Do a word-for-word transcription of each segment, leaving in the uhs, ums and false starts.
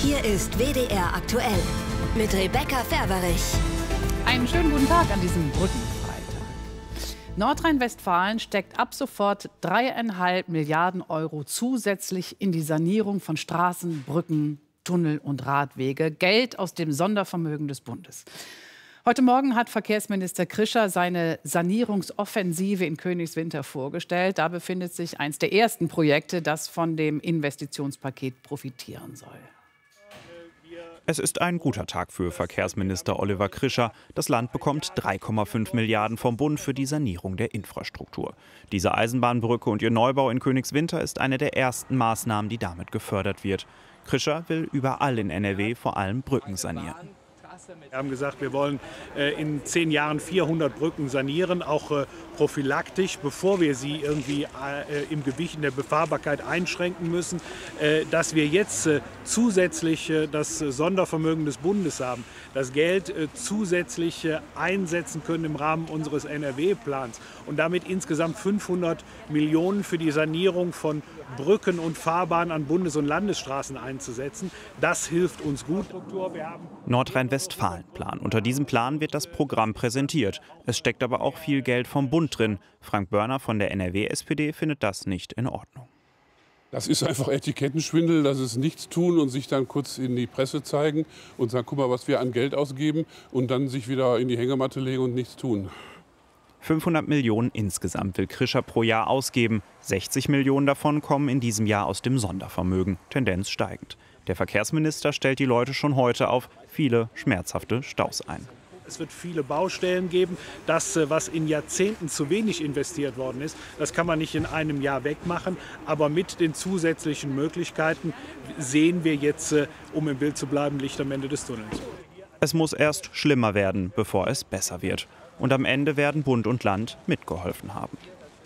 Hier ist W D R aktuell mit Rebecca Ferberich. Einen schönen guten Tag an diesem Brückenfreitag. Nordrhein-Westfalen steckt ab sofort dreieinhalb Milliarden Euro zusätzlich in die Sanierung von Straßen, Brücken, Tunnel und Radwege. Geld aus dem Sondervermögen des Bundes. Heute Morgen hat Verkehrsminister Krischer seine Sanierungsoffensive in Königswinter vorgestellt. Da befindet sich eines der ersten Projekte, das von dem Investitionspaket profitieren soll. Es ist ein guter Tag für Verkehrsminister Oliver Krischer. Das Land bekommt drei Komma fünf Milliarden vom Bund für die Sanierung der Infrastruktur. Diese Eisenbahnbrücke und ihr Neubau in Königswinter ist eine der ersten Maßnahmen, die damit gefördert wird. Krischer will überall in N R W vor allem Brücken sanieren. Wir haben gesagt, wir wollen äh, in zehn Jahren vierhundert Brücken sanieren, auch äh, prophylaktisch, bevor wir sie irgendwie äh, im Gewicht in der Befahrbarkeit einschränken müssen. Äh, dass wir jetzt äh, zusätzlich äh, das Sondervermögen des Bundes haben, das Geld äh, zusätzlich äh, einsetzen können im Rahmen unseres N R W-Plans und damit insgesamt fünfhundert Millionen für die Sanierung von Brücken und Fahrbahnen an Bundes- und Landesstraßen einzusetzen. Das hilft uns gut. Nordrhein-Westfalen-Plan. Unter diesem Plan wird das Programm präsentiert. Es steckt aber auch viel Geld vom Bund drin. Frank Börner von der N R W S P D findet das nicht in Ordnung. Das ist einfach Etikettenschwindel, das ist nichts tun und sich dann kurz in die Presse zeigen und sagen, guck mal, was wir an Geld ausgeben und dann sich wieder in die Hängematte legen und nichts tun. fünfhundert Millionen insgesamt will Krischer pro Jahr ausgeben. sechzig Millionen davon kommen in diesem Jahr aus dem Sondervermögen, Tendenz steigend. Der Verkehrsminister stellt die Leute schon heute auf viele schmerzhafte Staus ein. Es wird viele Baustellen geben. Das, was in Jahrzehnten zu wenig investiert worden ist, das kann man nicht in einem Jahr wegmachen. Aber mit den zusätzlichen Möglichkeiten sehen wir jetzt, um im Bild zu bleiben, Licht am Ende des Tunnels. Es muss erst schlimmer werden, bevor es besser wird. Und am Ende werden Bund und Land mitgeholfen haben.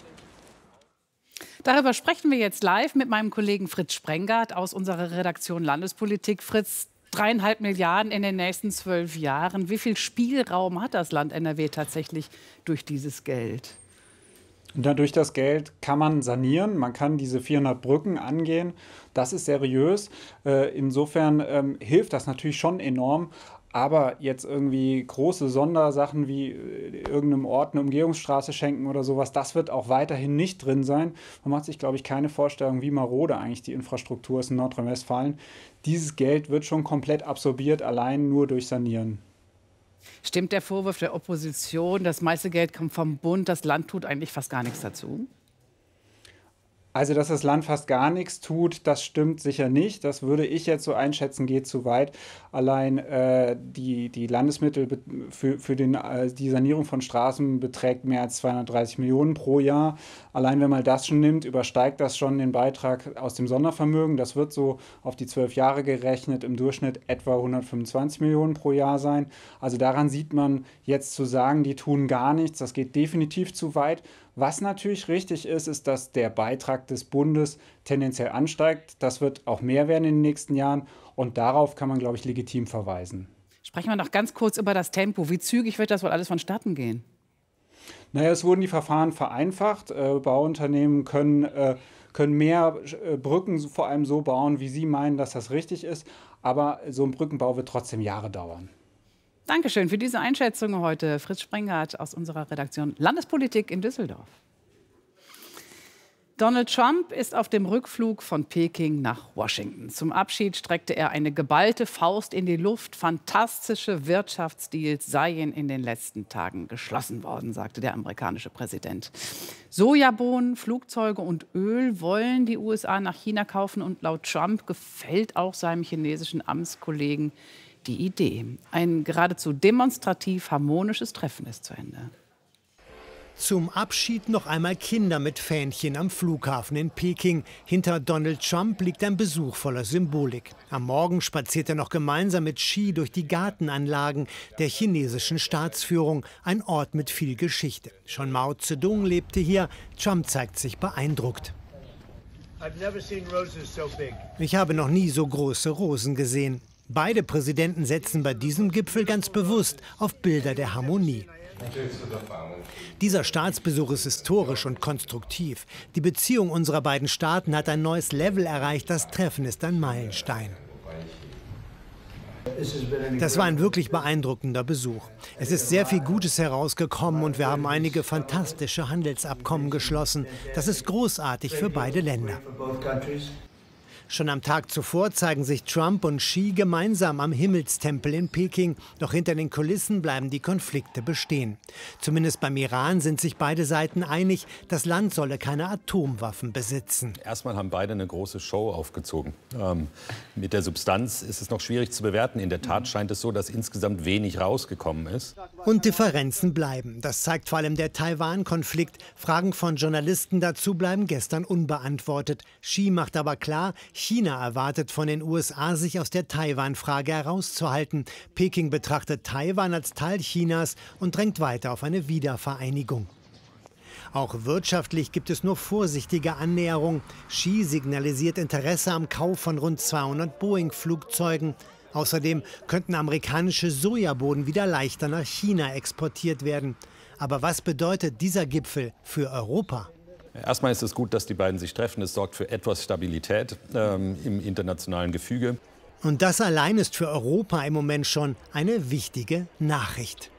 Darüber sprechen wir jetzt live mit meinem Kollegen Fritz Sprengart aus unserer Redaktion Landespolitik. Fritz, dreieinhalb Milliarden in den nächsten zwölf Jahren. Wie viel Spielraum hat das Land N R W tatsächlich durch dieses Geld? Durch das Geld kann man sanieren, man kann diese vierhundert Brücken angehen. Das ist seriös. Insofern ähm, hilft das natürlich schon enorm. Aber jetzt irgendwie große Sondersachen wie irgendeinem Ort eine Umgehungsstraße schenken oder sowas, das wird auch weiterhin nicht drin sein. Man macht sich, glaube ich, keine Vorstellung, wie marode eigentlich die Infrastruktur ist in Nordrhein-Westfalen. Dieses Geld wird schon komplett absorbiert, allein nur durch Sanieren. Stimmt der Vorwurf der Opposition, das meiste Geld kommt vom Bund, das Land tut eigentlich fast gar nichts dazu? Also, dass das Land fast gar nichts tut, das stimmt sicher nicht. Das würde ich jetzt so einschätzen, geht zu weit. Allein äh, die, die Landesmittel für, für den, äh, die Sanierung von Straßen beträgt mehr als zweihundertdreißig Millionen pro Jahr. Allein wenn man das schon nimmt, übersteigt das schon den Beitrag aus dem Sondervermögen. Das wird so auf die zwölf Jahre gerechnet im Durchschnitt etwa hundertfünfundzwanzig Millionen pro Jahr sein. Also daran sieht man jetzt zu sagen, die tun gar nichts, das geht definitiv zu weit. Was natürlich richtig ist, ist, dass der Beitrag des Bundes tendenziell ansteigt. Das wird auch mehr werden in den nächsten Jahren. Und darauf kann man, glaube ich, legitim verweisen. Sprechen wir noch ganz kurz über das Tempo. Wie zügig wird das wohl alles vonstatten gehen? Naja, es wurden die Verfahren vereinfacht. Äh, Bauunternehmen können, äh, können mehr äh, Brücken vor allem so bauen, wie sie meinen, dass das richtig ist. Aber so ein Brückenbau wird trotzdem Jahre dauern. Dankeschön für diese Einschätzung heute. Fritz Sprengart aus unserer Redaktion Landespolitik in Düsseldorf. Donald Trump ist auf dem Rückflug von Peking nach Washington. Zum Abschied streckte er eine geballte Faust in die Luft. Fantastische Wirtschaftsdeals seien in den letzten Tagen geschlossen worden, sagte der amerikanische Präsident. Sojabohnen, Flugzeuge und Öl wollen die U S A nach China kaufen. Und laut Trump gefällt auch seinem chinesischen Amtskollegen die Idee. Ein geradezu demonstrativ harmonisches Treffen ist zu Ende. Zum Abschied noch einmal Kinder mit Fähnchen am Flughafen in Peking. Hinter Donald Trump liegt ein Besuch voller Symbolik. Am Morgen spaziert er noch gemeinsam mit Xi durch die Gartenanlagen der chinesischen Staatsführung. Ein Ort mit viel Geschichte. Schon Mao Zedong lebte hier. Trump zeigt sich beeindruckt. Ich habe noch nie so große Rosen gesehen. Beide Präsidenten setzen bei diesem Gipfel ganz bewusst auf Bilder der Harmonie. Dieser Staatsbesuch ist historisch und konstruktiv. Die Beziehung unserer beiden Staaten hat ein neues Level erreicht. Das Treffen ist ein Meilenstein. Das war ein wirklich beeindruckender Besuch. Es ist sehr viel Gutes herausgekommen und wir haben einige fantastische Handelsabkommen geschlossen. Das ist großartig für beide Länder. Schon am Tag zuvor zeigen sich Trump und Xi gemeinsam am Himmelstempel in Peking. Doch hinter den Kulissen bleiben die Konflikte bestehen. Zumindest beim Iran sind sich beide Seiten einig, das Land solle keine Atomwaffen besitzen. Erstmal haben beide eine große Show aufgezogen. Ähm, mit der Substanz ist es noch schwierig zu bewerten. In der Tat scheint es so, dass insgesamt wenig rausgekommen ist. Und Differenzen bleiben. Das zeigt vor allem der Taiwan-Konflikt. Fragen von Journalisten dazu bleiben gestern unbeantwortet. Xi macht aber klar, China erwartet von den U S A, sich aus der Taiwan-Frage herauszuhalten. Peking betrachtet Taiwan als Teil Chinas und drängt weiter auf eine Wiedervereinigung. Auch wirtschaftlich gibt es nur vorsichtige Annäherung. Xi signalisiert Interesse am Kauf von rund zweihundert Boeing-Flugzeugen. Außerdem könnten amerikanische Sojabohnen wieder leichter nach China exportiert werden. Aber was bedeutet dieser Gipfel für Europa? Erstmal ist es gut, dass die beiden sich treffen. Es sorgt für etwas Stabilität ähm, im internationalen Gefüge. Und das allein ist für Europa im Moment schon eine wichtige Nachricht.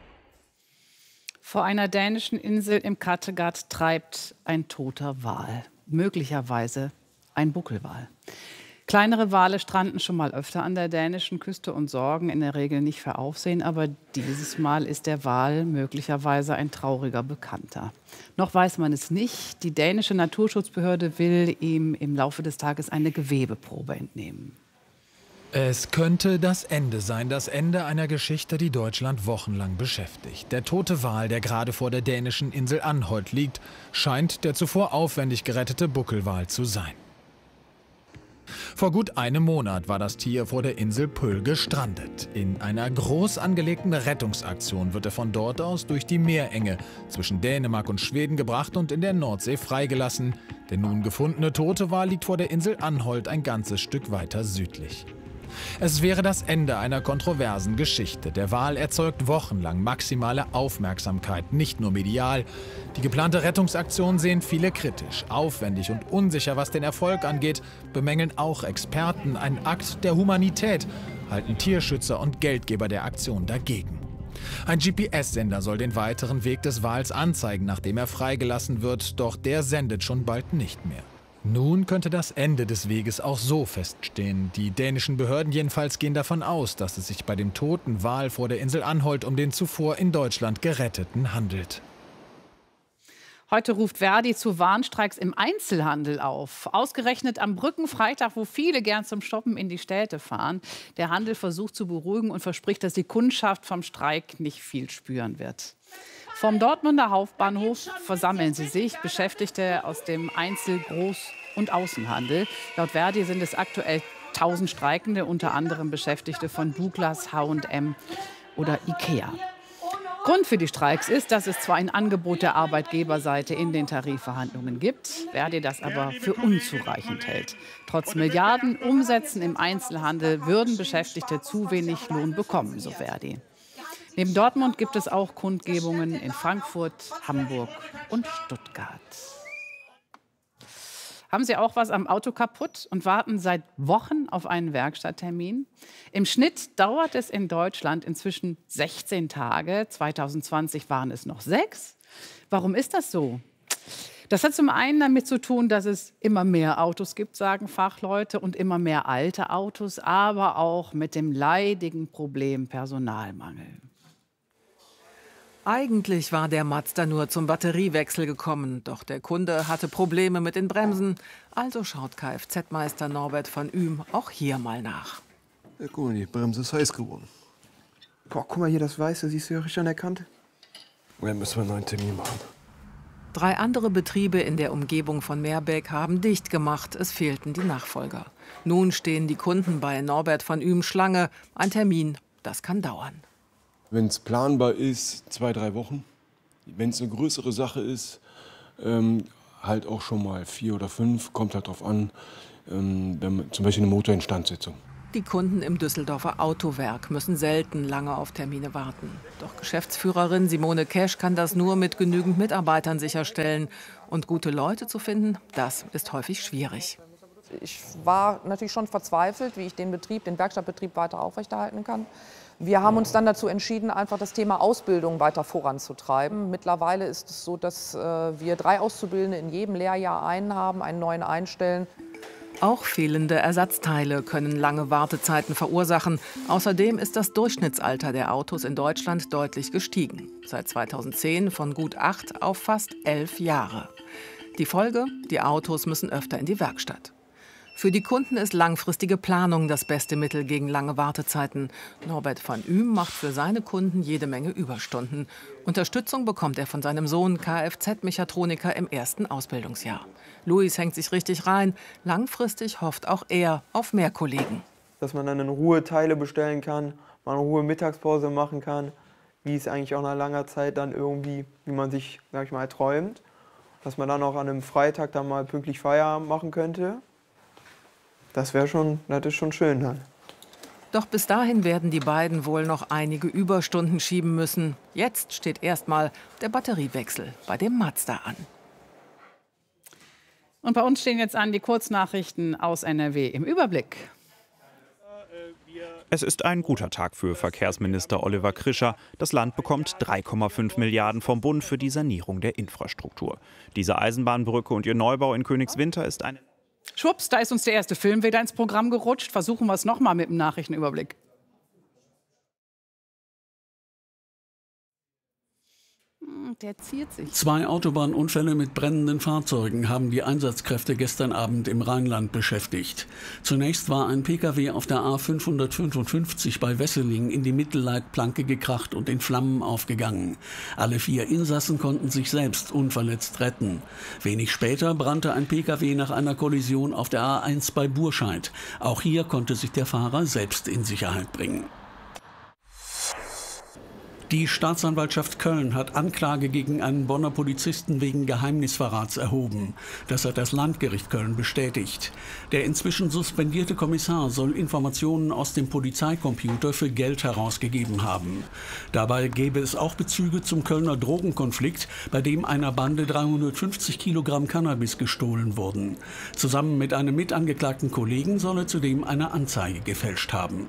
Vor einer dänischen Insel im Kattegat treibt ein toter Wal. Möglicherweise ein Buckelwal. Kleinere Wale stranden schon mal öfter an der dänischen Küste und sorgen in der Regel nicht für Aufsehen. Aber dieses Mal ist der Wal möglicherweise ein trauriger Bekannter. Noch weiß man es nicht. Die dänische Naturschutzbehörde will ihm im Laufe des Tages eine Gewebeprobe entnehmen. Es könnte das Ende sein, das Ende einer Geschichte, die Deutschland wochenlang beschäftigt. Der tote Wal, der gerade vor der dänischen Insel Anholt liegt, scheint der zuvor aufwendig gerettete Buckelwal zu sein. Vor gut einem Monat war das Tier vor der Insel Pöll gestrandet. In einer groß angelegten Rettungsaktion wird er von dort aus durch die Meerenge zwischen Dänemark und Schweden gebracht und in der Nordsee freigelassen. Der nun gefundene tote Wal liegt vor der Insel Anholt ein ganzes Stück weiter südlich. Es wäre das Ende einer kontroversen Geschichte. Der Wal erzeugt wochenlang maximale Aufmerksamkeit, nicht nur medial. Die geplante Rettungsaktion sehen viele kritisch, aufwendig und unsicher, was den Erfolg angeht, bemängeln auch Experten einen Akt der Humanität, halten Tierschützer und Geldgeber der Aktion dagegen. Ein G P S-Sender soll den weiteren Weg des Wals anzeigen, nachdem er freigelassen wird, doch der sendet schon bald nicht mehr. Nun könnte das Ende des Weges auch so feststehen. Die dänischen Behörden jedenfalls gehen davon aus, dass es sich bei dem toten Wal vor der Insel Anholt um den zuvor in Deutschland Geretteten handelt. Heute ruft Verdi zu Warnstreiks im Einzelhandel auf. Ausgerechnet am Brückenfreitag, wo viele gern zum Shoppen in die Städte fahren. Der Handel versucht zu beruhigen und verspricht, dass die Kundschaft vom Streik nicht viel spüren wird. Vom Dortmunder Hauptbahnhof versammeln sie sich, Beschäftigte aus dem Einzel-, Groß- und Außenhandel. Laut Verdi sind es aktuell tausend Streikende, unter anderem Beschäftigte von Douglas, H und M oder Ikea. Grund für die Streiks ist, dass es zwar ein Angebot der Arbeitgeberseite in den Tarifverhandlungen gibt, Verdi das aber für unzureichend hält. Trotz Milliarden Umsätzen im Einzelhandel würden Beschäftigte zu wenig Lohn bekommen, so Verdi. Neben Dortmund gibt es auch Kundgebungen in Frankfurt, Hamburg und Stuttgart. Haben Sie auch was am Auto kaputt und warten seit Wochen auf einen Werkstatttermin? Im Schnitt dauert es in Deutschland inzwischen sechzehn Tage. zwanzig zwanzig waren es noch sechs. Warum ist das so? Das hat zum einen damit zu tun, dass es immer mehr Autos gibt, sagen Fachleute, und immer mehr alte Autos, aber auch mit dem leidigen Problem Personalmangel. Eigentlich war der Mazda nur zum Batteriewechsel gekommen, doch der Kunde hatte Probleme mit den Bremsen. Also schaut Kfz-Meister Norbert von Ühm auch hier mal nach. Ja, guck mal, die Bremse ist heiß geworden. Boah, guck mal hier, das Weiße, siehst du ja richtig an der Kante? Dann müssen wir einen neuen Termin machen. Drei andere Betriebe in der Umgebung von Meerbeck haben dicht gemacht. Es fehlten die Nachfolger. Nun stehen die Kunden bei Norbert von Ühm Schlange. Ein Termin, das kann dauern. Wenn es planbar ist, zwei, drei Wochen. Wenn es eine größere Sache ist, ähm, halt auch schon mal vier oder fünf. Kommt halt drauf an, ähm, wenn, zum Beispiel eine Motorinstandsetzung. Die Kunden im Düsseldorfer Autowerk müssen selten lange auf Termine warten. Doch Geschäftsführerin Simone Kesch kann das nur mit genügend Mitarbeitern sicherstellen. Und gute Leute zu finden, das ist häufig schwierig. ich war natürlich schon verzweifelt, wie ich den Betrieb, den Werkstattbetrieb weiter aufrechterhalten kann. Wir haben uns dann dazu entschieden, einfach das Thema Ausbildung weiter voranzutreiben. Mittlerweile ist es so, dass äh, wir drei Auszubildende in jedem Lehrjahr einen haben, einen neuen einstellen. Auch fehlende Ersatzteile können lange Wartezeiten verursachen. Außerdem ist das Durchschnittsalter der Autos in Deutschland deutlich gestiegen. Seit zweitausendzehn von gut acht auf fast elf Jahre. Die Folge? Die Autos müssen öfter in die Werkstatt. Für die Kunden ist langfristige Planung das beste Mittel gegen lange Wartezeiten. Norbert van Uhm macht für seine Kunden jede Menge Überstunden. Unterstützung bekommt er von seinem Sohn, Kfz-Mechatroniker im ersten Ausbildungsjahr. Luis hängt sich richtig rein. Langfristig hofft auch er auf mehr Kollegen. Dass man dann in Ruhe Teile bestellen kann, mal in Ruhe Mittagspause machen kann, wie es eigentlich auch nach langer Zeit dann irgendwie, wie man sich, sag ich mal, träumt. Dass man dann auch an einem Freitag dann mal pünktlich Feierabend machen könnte. Das wäre schon, das ist schon schön dann. Doch bis dahin werden die beiden wohl noch einige Überstunden schieben müssen. Jetzt steht erstmal der Batteriewechsel bei dem Mazda an. Und bei uns stehen jetzt an die Kurznachrichten aus N R W im Überblick. Es ist ein guter Tag für Verkehrsminister Oliver Krischer. Das Land bekommt drei Komma fünf Milliarden vom Bund für die Sanierung der Infrastruktur. Diese Eisenbahnbrücke und ihr Neubau in Königswinter ist eine... Schwupps, da ist uns der erste Film wieder ins Programm gerutscht. Versuchen wir es noch mal mit dem Nachrichtenüberblick. Der ziert sich. Zwei Autobahnunfälle mit brennenden Fahrzeugen haben die Einsatzkräfte gestern Abend im Rheinland beschäftigt. Zunächst war ein Pkw auf der A fünfhundertfünfundfünfzig bei Wesseling in die Mittelleitplanke gekracht und in Flammen aufgegangen. Alle vier Insassen konnten sich selbst unverletzt retten. Wenig später brannte ein Pkw nach einer Kollision auf der A eins bei Burscheid. Auch hier konnte sich der Fahrer selbst in Sicherheit bringen. Die Staatsanwaltschaft Köln hat Anklage gegen einen Bonner Polizisten wegen Geheimnisverrats erhoben. Das hat das Landgericht Köln bestätigt. Der inzwischen suspendierte Kommissar soll Informationen aus dem Polizeicomputer für Geld herausgegeben haben. Dabei gäbe es auch Bezüge zum Kölner Drogenkonflikt, bei dem einer Bande dreihundertfünfzig Kilogramm Cannabis gestohlen wurden. Zusammen mit einem mitangeklagten Kollegen soll er zudem eine Anzeige gefälscht haben.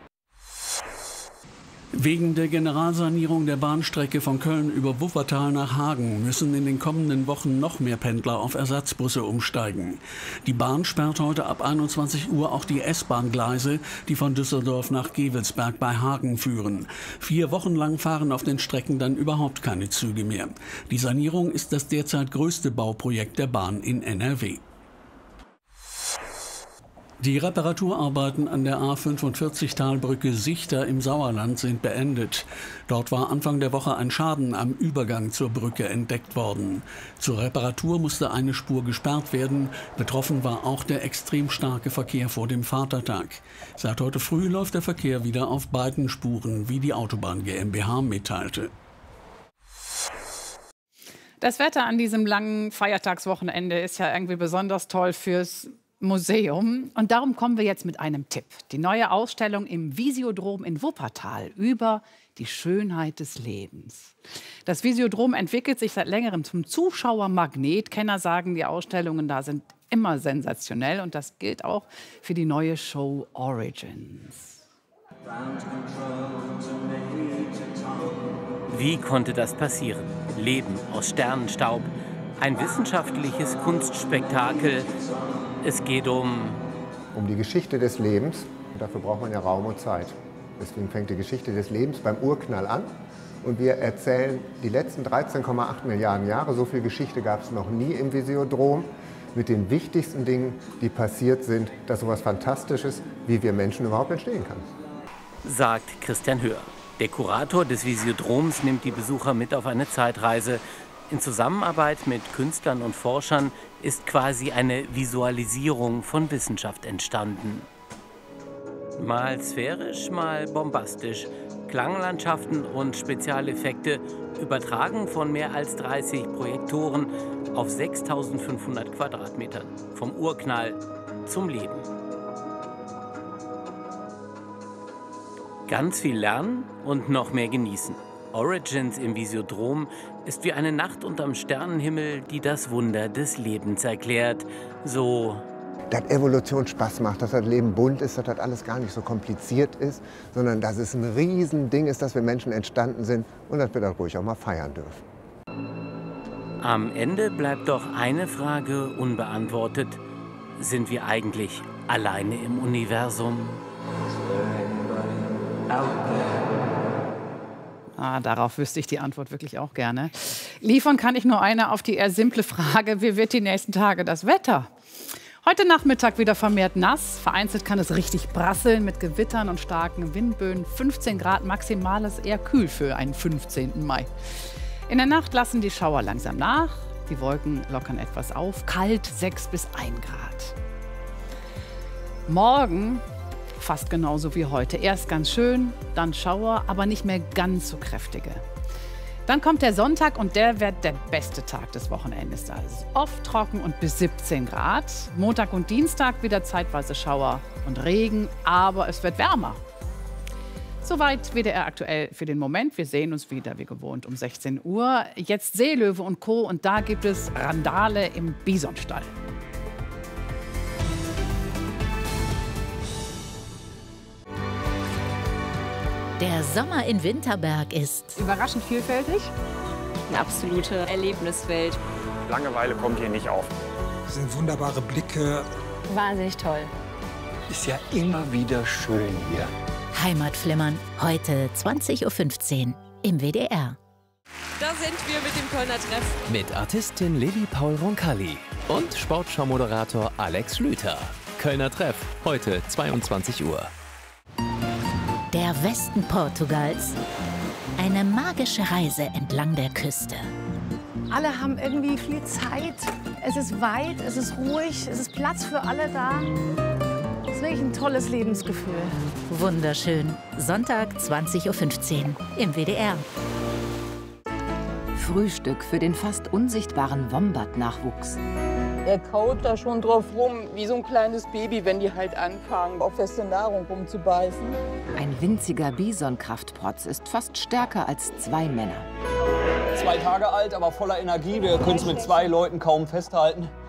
Wegen der Generalsanierung der Bahnstrecke von Köln über Wuppertal nach Hagen müssen in den kommenden Wochen noch mehr Pendler auf Ersatzbusse umsteigen. Die Bahn sperrt heute ab einundzwanzig Uhr auch die S-Bahn-Gleise, die von Düsseldorf nach Gevelsberg bei Hagen führen. Vier Wochen lang fahren auf den Strecken dann überhaupt keine Züge mehr. Die Sanierung ist das derzeit größte Bauprojekt der Bahn in N R W. Die Reparaturarbeiten an der A fünfundvierzig Talbrücke Sichter im Sauerland sind beendet. Dort war Anfang der Woche ein Schaden am Übergang zur Brücke entdeckt worden. Zur Reparatur musste eine Spur gesperrt werden. Betroffen war auch der extrem starke Verkehr vor dem Vatertag. Seit heute früh läuft der Verkehr wieder auf beiden Spuren, wie die Autobahn GmbH mitteilte. Das Wetter an diesem langen Feiertagswochenende ist ja irgendwie besonders toll fürs Museum. Und darum kommen wir jetzt mit einem Tipp. Die neue Ausstellung im Visiodrom in Wuppertal über die Schönheit des Lebens. Das Visiodrom entwickelt sich seit längerem zum Zuschauermagnet. Kenner sagen, die Ausstellungen da sind immer sensationell. Und das gilt auch für die neue Show Origins. Wie konnte das passieren? Leben aus Sternenstaub. Ein wissenschaftliches Kunstspektakel. Es geht um... Um die Geschichte des Lebens. Und dafür braucht man ja Raum und Zeit. Deswegen fängt die Geschichte des Lebens beim Urknall an. Und wir erzählen die letzten dreizehn Komma acht Milliarden Jahre. So viel Geschichte gab es noch nie im Visiodrom. Mit den wichtigsten Dingen, die passiert sind, dass so etwas Fantastisches, wie wir Menschen überhaupt entstehen kann. Sagt Christian Höhr. Der Kurator des Visiodroms nimmt die Besucher mit auf eine Zeitreise. In Zusammenarbeit mit Künstlern und Forschern ist quasi eine Visualisierung von Wissenschaft entstanden. Mal sphärisch, mal bombastisch. Klanglandschaften und Spezialeffekte übertragen von mehr als dreißig Projektoren auf sechstausendfünfhundert Quadratmetern. Vom Urknall zum Leben. Ganz viel lernen und noch mehr genießen. Origins im Visiodrom ist wie eine Nacht unterm Sternenhimmel, die das Wunder des Lebens erklärt. So dass Evolution Spaß macht, dass das Leben bunt ist, dass das alles gar nicht so kompliziert ist, sondern dass es ein Riesending ist, dass wir Menschen entstanden sind und dass wir das ruhig auch mal feiern dürfen. Am Ende bleibt doch eine Frage unbeantwortet. Sind wir eigentlich alleine im Universum? Ah, darauf wüsste ich die Antwort wirklich auch gerne. Liefern kann ich nur eine auf die eher simple Frage, wie wird die nächsten Tage das Wetter? Heute Nachmittag wieder vermehrt nass. Vereinzelt kann es richtig prasseln mit Gewittern und starken Windböen. fünfzehn Grad maximal ist eher kühl für einen fünfzehnten Mai. In der Nacht lassen die Schauer langsam nach. Die Wolken lockern etwas auf. Kalt sechs bis ein Grad. Morgen fast genauso wie heute. Erst ganz schön, dann Schauer, aber nicht mehr ganz so kräftige. Dann kommt der Sonntag und der wird der beste Tag des Wochenendes. Da ist es oft trocken und bis siebzehn Grad. Montag und Dienstag wieder zeitweise Schauer und Regen, aber es wird wärmer. Soweit W D R aktuell für den Moment. Wir sehen uns wieder wie gewohnt um sechzehn Uhr. Jetzt Seelöwe und Co. Und da gibt es Randale im Bisonstall. Der Sommer in Winterberg ist überraschend vielfältig. Eine absolute Erlebniswelt. Langeweile kommt hier nicht auf. Das sind wunderbare Blicke. Wahnsinnig toll. Ist ja immer wieder schön hier. Heimatflimmern, heute zwanzig Uhr fünfzehn im W D R. Da sind wir mit dem Kölner Treff. Mit Artistin Lilly Paul Roncalli und Sportschau-Moderator Alex Lüther. Kölner Treff, heute zweiundzwanzig Uhr. Der Westen Portugals. Eine magische Reise entlang der Küste. Alle haben irgendwie viel Zeit. Es ist weit, es ist ruhig, es ist Platz für alle da. Es ist wirklich ein tolles Lebensgefühl. Wunderschön. Sonntag zwanzig Uhr fünfzehn im W D R. Frühstück für den fast unsichtbaren Wombat-Nachwuchs. Er kaut da schon drauf rum, wie so ein kleines Baby, wenn die halt anfangen, auf feste Nahrung rumzubeißen. Ein winziger Bison-Kraftprotz ist fast stärker als zwei Männer. Zwei Tage alt, aber voller Energie. Wir können es mit zwei Leuten kaum festhalten.